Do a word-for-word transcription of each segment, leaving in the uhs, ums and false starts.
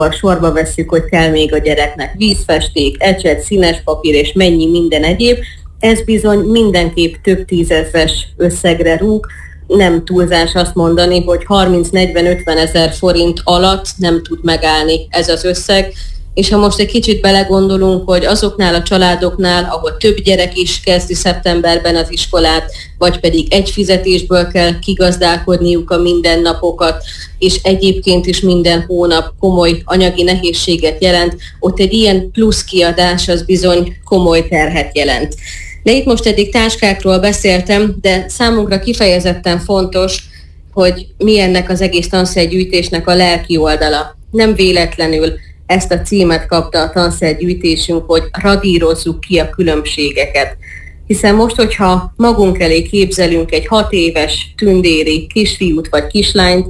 sorba vesszük, hogy kell még a gyereknek vízfesték, ecset, színes papír és mennyi minden egyéb, ez bizony mindenképp több tízezres összegre rúg. Nem túlzás azt mondani, hogy harminc-negyven-ötven ezer forint alatt nem tud megállni ez az összeg. És ha most egy kicsit belegondolunk, hogy azoknál a családoknál, ahol több gyerek is kezdi szeptemberben az iskolát, vagy pedig egy fizetésből kell kigazdálkodniuk a mindennapokat, és egyébként is minden hónap komoly anyagi nehézséget jelent, ott egy ilyen plusz kiadás az bizony komoly terhet jelent. De itt most eddig táskákról beszéltem, de számunkra kifejezetten fontos, hogy mi ennek az egész tanszergyűjtésnek a lelki oldala. Nem véletlenül ezt a címet kapta a tanszergyűjtésünk, hogy radírozzuk ki a különbségeket. Hiszen most, hogyha magunk elé képzelünk egy hat éves tündéri kisfiút vagy kislányt,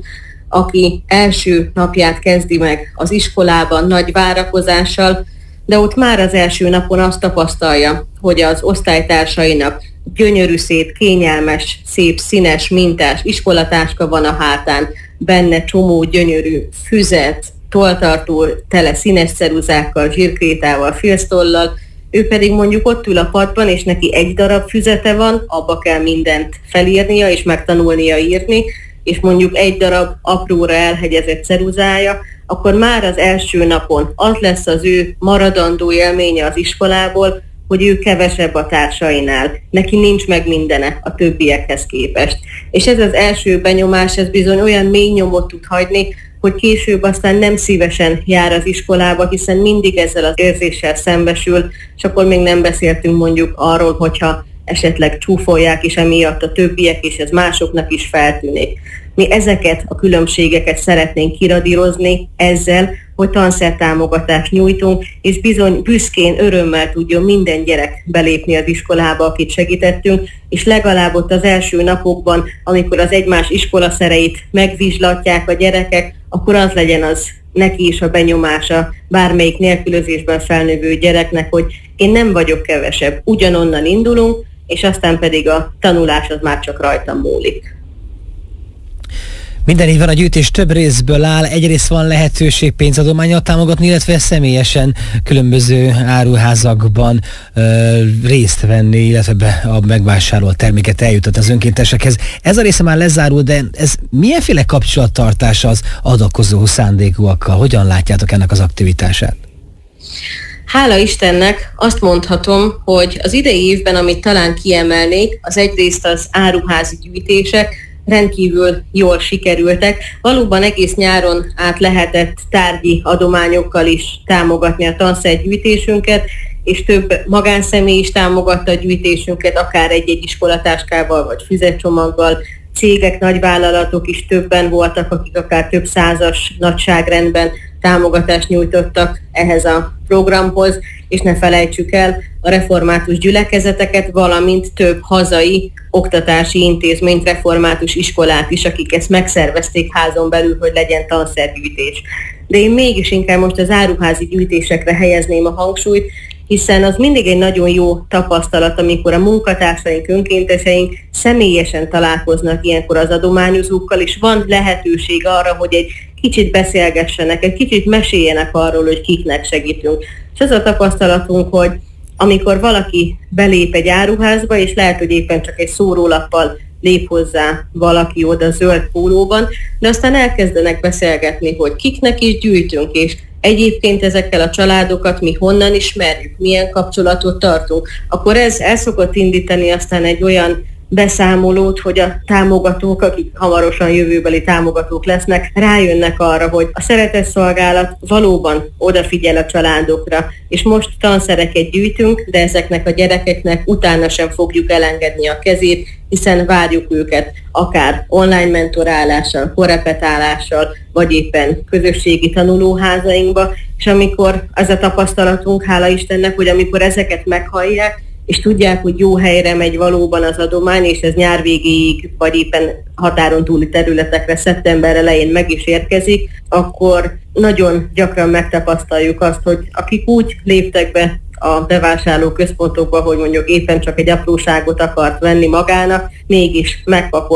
aki első napját kezdi meg az iskolában nagy várakozással, de ott már az első napon azt tapasztalja, hogy az osztálytársainak gyönyörű, szép, kényelmes, szép, színes, mintás iskolatáska van a hátán, benne csomó gyönyörű füzet, tolltartó, tele színes ceruzákkal, zsírkrétával, filctollal, ő pedig mondjuk ott ül a padban, és neki egy darab füzete van, abba kell mindent felírnia és megtanulnia írni, és mondjuk egy darab apróra elhegyezett ceruzája, akkor már az első napon az lesz az ő maradandó élménye az iskolából, hogy ő kevesebb a társainál, neki nincs meg mindene a többiekhez képest. És ez az első benyomás, ez bizony olyan mély nyomot tud hagyni, hogy később aztán nem szívesen jár az iskolába, hiszen mindig ezzel az érzéssel szembesül, és akkor még nem beszéltünk mondjuk arról, hogyha esetleg csúfolják is emiatt a többiek, és ez másoknak is feltűnik. Mi ezeket a különbségeket szeretnénk kiradírozni ezzel, hogy tanszertámogatást nyújtunk, és bizony büszkén, örömmel tudjon minden gyerek belépni az iskolába, akit segítettünk, és legalább ott az első napokban, amikor az egymás iskolaszereit megvizslatják a gyerekek, akkor az legyen az neki is a benyomása bármelyik nélkülözésben felnövő gyereknek, hogy én nem vagyok kevesebb, ugyanonnan indulunk, és aztán pedig a tanulás az már csak rajtam múlik. Minden évben a gyűjtés több részből áll, egyrészt van lehetőség pénzadománnyal támogatni, illetve személyesen különböző áruházakban ö, részt venni, illetve be a megvásárolt terméket eljutott az önkéntesekhez. Ez a része már lezárul, de ez milyenféle kapcsolattartás az adakozó szándékúakkal? Hogyan látjátok ennek az aktivitását? Hála Istennek azt mondhatom, hogy az idei évben, amit talán kiemelnék, az egyrészt az áruházi gyűjtések, rendkívül jól sikerültek. Valóban egész nyáron át lehetett tárgyi adományokkal is támogatni a tanszergyűjtésünket, és több magánszemély is támogatta a gyűjtésünket, akár egy-egy iskolatáskával vagy füzetcsomaggal. Cégek, nagyvállalatok is többen voltak, akik akár több százas nagyságrendben támogatást nyújtottak ehhez a programhoz, és ne felejtsük el a református gyülekezeteket, valamint több hazai oktatási intézményt, református iskolát is, akik ezt megszervezték házon belül, hogy legyen tanszergyűjtés. De én mégis inkább most az áruházi gyűjtésekre helyezném a hangsúlyt, hiszen az mindig egy nagyon jó tapasztalat, amikor a munkatársaink, önkénteseink személyesen találkoznak ilyenkor az adományozókkal, és van lehetőség arra, hogy egy kicsit beszélgessenek, egy kicsit meséljenek arról, hogy kiknek segítünk. És az a tapasztalatunk, hogy amikor valaki belép egy áruházba, és lehet, hogy éppen csak egy szórólappal lép hozzá valaki oda zöld pólóban, de aztán elkezdenek beszélgetni, hogy kiknek is gyűjtünk, és egyébként ezekkel a családokat mi honnan ismerjük, milyen kapcsolatot tartunk, akkor ez el szokott indítani aztán egy olyan beszámolót, hogy a támogatók, akik hamarosan jövőbeli támogatók lesznek, rájönnek arra, hogy a szeretetszolgálat valóban odafigyel a családokra, és most tanszereket gyűjtünk, de ezeknek a gyerekeknek utána sem fogjuk elengedni a kezét, hiszen várjuk őket akár online mentorálással, korepetálással, vagy éppen közösségi tanulóházainkba, és amikor az a tapasztalatunk, hála Istennek, hogy amikor ezeket meghallják, és tudják, hogy jó helyre megy valóban az adomány, és ez nyár végéig, vagy éppen határon túli területekre szeptember elején meg is érkezik, akkor nagyon gyakran megtapasztaljuk azt, hogy akik úgy léptek be a bevásárló központokba, hogy mondjuk éppen csak egy apróságot akart venni magának, mégis megpakolt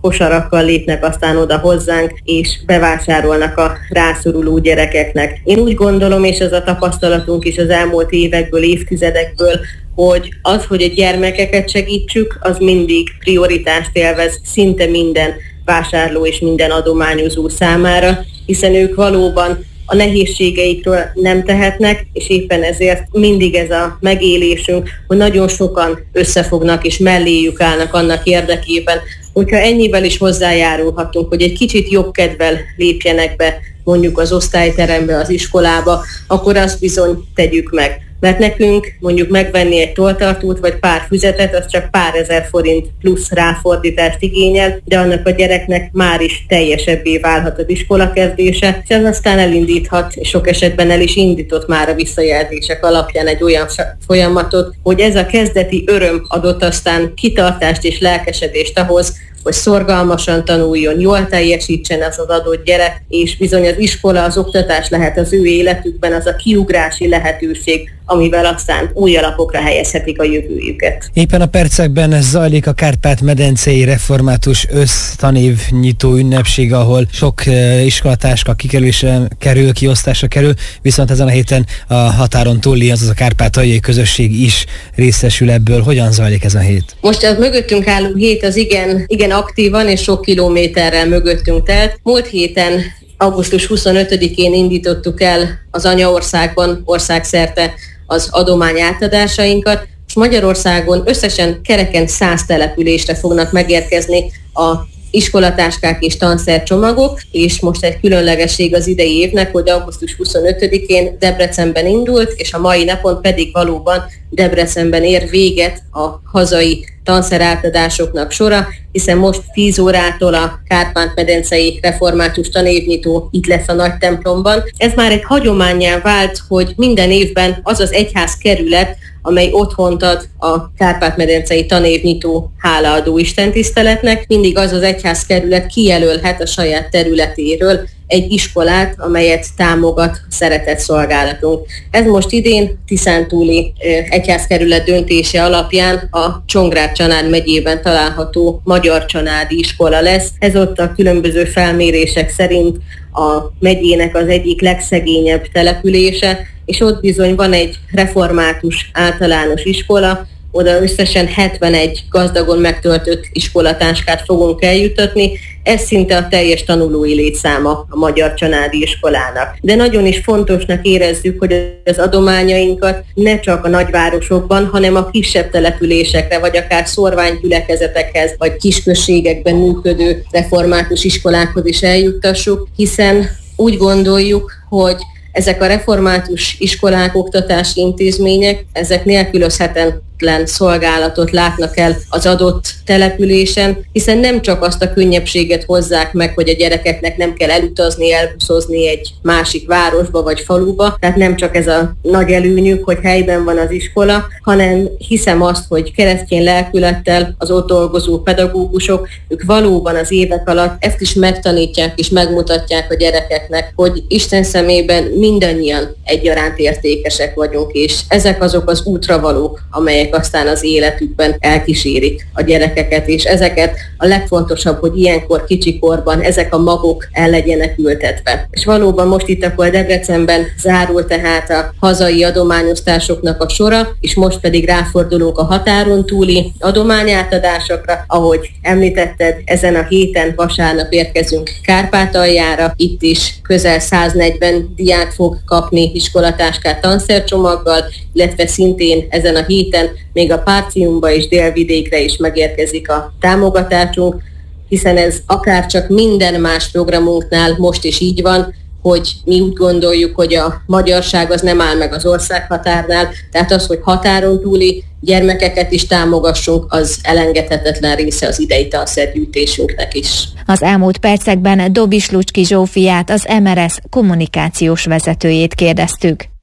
kosarakkal lépnek aztán oda hozzánk, és bevásárolnak a rászoruló gyerekeknek. Én úgy gondolom, és ez a tapasztalatunk is az elmúlt évekből, évtizedekből, hogy az, hogy a gyermekeket segítsük, az mindig prioritást élvez szinte minden vásárló és minden adományozó számára, hiszen ők valóban a nehézségeikről nem tehetnek, és éppen ezért mindig ez a megélésünk, hogy nagyon sokan összefognak és melléjük állnak annak érdekében, hogyha ennyivel is hozzájárulhatunk, hogy egy kicsit jobb kedvel lépjenek be mondjuk az osztályterembe, az iskolába, akkor azt bizony tegyük meg. Mert nekünk mondjuk megvenni egy tolltartót vagy pár füzetet, az csak pár ezer forint plusz ráfordítást igényel, de annak a gyereknek már is teljesebbé válhat az iskolakezdése, és ez aztán elindíthat, és sok esetben el is indított már a visszajelzések alapján egy olyan folyamatot, hogy ez a kezdeti öröm adott aztán kitartást és lelkesedést ahhoz, hogy szorgalmasan tanuljon, jól teljesítsen az az adott gyerek, és bizony az iskola, az oktatás lehet az ő életükben az a kiugrási lehetőség, amivel aztán új alapokra helyezhetik a jövőjüket. Éppen a percekben zajlik a Kárpát-medencei református össztanév nyitó ünnepség, ahol sok iskolatáska kikerülésre kerül, kiosztásra kerül, viszont ezen a héten a határon túli, azaz a kárpátaljai közösség is részesül ebből. Hogyan zajlik ez a hét? Most az mögöttünk álló hét az igen, igen aktívan és sok kilométerrel mögöttünk telt. Múlt héten augusztus huszonötödikén indítottuk el az anyaországban országszerte az adomány átadásainkat, és Magyarországon összesen kereken száz településre fognak megérkezni a iskolatáskák és tanszercsomagok, és most egy különlegesség az idei évnek, hogy augusztus huszonötödikén Debrecenben indult, és a mai napon pedig valóban Debrecenben ér véget a hazai tanszerátadásoknak sora, hiszen most tíz órától a Kárpát-medencei református tanévnyitó itt lesz a nagy templomban. Ez már egy hagyománnyá vált, hogy minden évben az az egyház kerület, amely otthont ad a Kárpát-medencei tanévnyitó hálaadó istentiszteletnek, mindig az az egyházkerület kijelölhet a saját területéről egy iskolát, amelyet támogat a szeretett szolgálatunk. Ez most idén Tiszántúli egyházkerület döntése alapján a Csongrád-Csanád megyében található Magyar Csanádi Iskola lesz. Ez ott a különböző felmérések szerint a megyének az egyik legszegényebb települése, és ott bizony van egy református általános iskola, oda összesen hetvenegy gazdagon megtöltött iskolatáskát fogunk eljuttatni, ez szinte a teljes tanulói létszáma a Magyar Csanádi Iskolának. De nagyon is fontosnak érezzük, hogy az adományainkat ne csak a nagyvárosokban, hanem a kisebb településekre, vagy akár szorványgyülekezetekhez, vagy kisközségekben működő református iskolákhoz is eljuttassuk, hiszen úgy gondoljuk, hogy ezek a református iskolák, oktatási intézmények, ezek nélkülözhetetlen szolgálatot látnak el az adott településen, hiszen nem csak azt a könnyebbséget hozzák meg, hogy a gyerekeknek nem kell elutazni, elbuszozni egy másik városba vagy faluba, tehát nem csak ez a nagy előnyük, hogy helyben van az iskola, hanem hiszem azt, hogy keresztény lelkülettel az ott dolgozó pedagógusok, ők valóban az évek alatt ezt is megtanítják és megmutatják a gyerekeknek, hogy Isten szemében mindannyian egyaránt értékesek vagyunk, és ezek azok az útravalók, amelyek aztán az életükben elkísérik a gyerekeket, és ezeket a legfontosabb, hogy ilyenkor kicsikorban ezek a magok el legyenek ültetve. És valóban most itt akkor Debrecenben zárul tehát a hazai adományosztásoknak a sora, és most pedig ráfordulunk a határon túli adományátadásokra. Ahogy említetted, ezen a héten vasárnap érkezünk Kárpátaljára, itt is közel száznegyven diák fog kapni iskolatáskát tanszercsomaggal, illetve szintén ezen a héten még a Párciumba és Délvidékre is megérkezik a támogatásunk, hiszen ez akár csak minden más programunknál most is így van, hogy mi úgy gondoljuk, hogy a magyarság az nem áll meg az országhatárnál, tehát az, hogy határon túli gyermekeket is támogassunk, az elengedhetetlen része az idei tanszergyűjtésünknek is. Az elmúlt percekben Dobis Lucski Zsófiát, az em er es kommunikációs vezetőjét kérdeztük.